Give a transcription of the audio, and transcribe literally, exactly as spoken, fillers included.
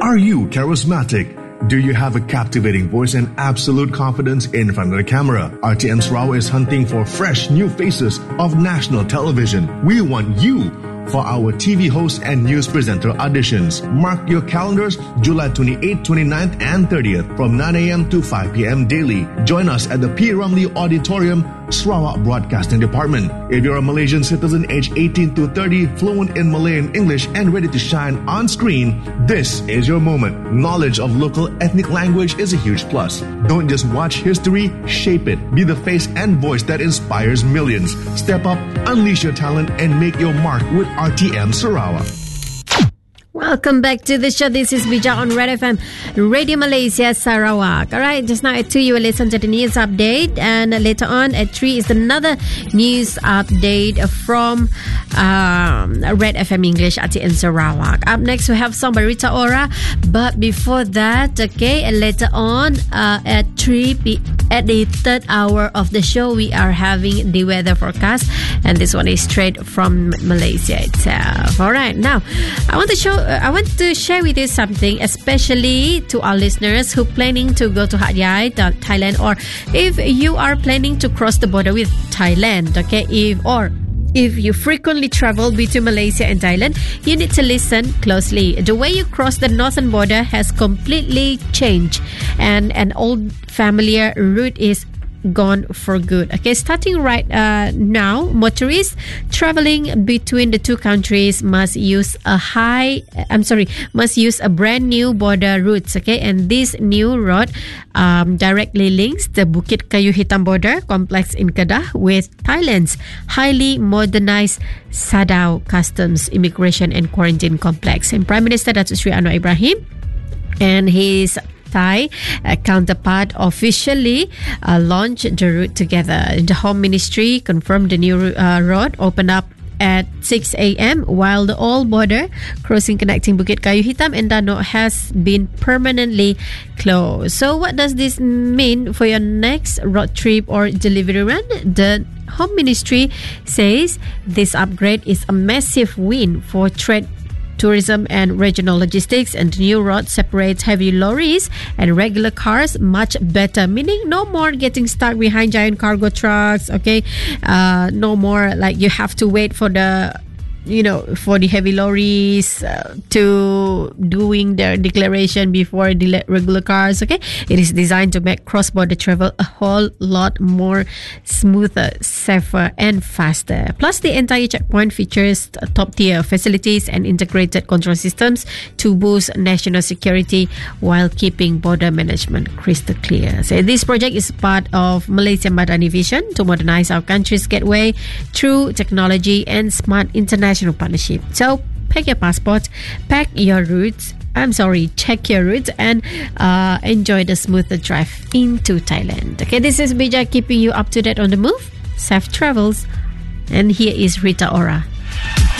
Are you charismatic? Do you have a captivating voice and absolute confidence in front of the camera? R T M Sarawak is hunting for fresh new faces of national television. We want you for our T V host and news presenter auditions. Mark your calendars July twenty-eighth, twenty-ninth and thirtieth from nine a.m. to five p.m. daily. Join us at the P. Ramlee Auditorium, Sarawak Broadcasting Department. If you're a Malaysian citizen aged eighteen to thirty, fluent in Malay and English and ready to shine on screen, this is your moment. Knowledge of local ethnic language is a huge plus. Don't just watch history, shape it. Be the face and voice that inspires millions. Step up, unleash your talent and make your mark with R T M Sarawak. Welcome back to the show. This is Bija on Red F M, Radio Malaysia, Sarawak. All right, just now at two, you will listen to the news update. And later on at three is another news update from um, Red F M English, R T M Sarawak. Up next, we have song by Rita Ora. But before that, okay, and later on uh, at three, at the third hour of the show, we are having the weather forecast. And this one is straight from Malaysia itself. All right, now, I want to show I want to share with you something, especially to our listeners who planning to go to Hat Yai, Thailand, or if you are planning to cross the border with Thailand, okay, if or if you frequently travel between Malaysia and Thailand, you need to listen closely. The way you cross the northern border has completely changed, and an old familiar route is gone for good. Okay, starting right uh, now, motorists traveling between the two countries must use a high, I'm sorry, must use a brand new border routes. Okay, and this new road um, directly links the Bukit Kayu Hitam border complex in Kedah with Thailand's highly modernized Sadao Customs Immigration and Quarantine Complex. And Prime Minister Datuk Seri Anwar Ibrahim and his Thai uh, counterpart officially uh, launched the route together. The Home Ministry confirmed the new uh, road opened up at six a.m. while the old border crossing connecting Bukit Kayu Hitam and Danok has been permanently closed. So what does this mean for your next road trip or delivery run? The Home Ministry says this upgrade is a massive win for trade, tourism and regional logistics, and the new road separates heavy lorries and regular cars much better, meaning no more getting stuck behind giant cargo trucks. Okay, uh, no more like you have to wait for the you know for the heavy lorries uh, to doing their declaration before the regular cars. Okay, it is designed to make cross-border travel a whole lot more smoother, safer and faster. Plus, the entire checkpoint features top-tier facilities and integrated control systems to boost national security while keeping border management crystal clear. So this project is part of Malaysian Madani vision to modernize our country's gateway through technology and smart international partnership. So pack your passport, pack your routes, I'm sorry, check your routes and uh, enjoy the smoother drive into Thailand. Okay, this is Bija keeping you up to date on the move. Safe travels. And here is Rita Ora.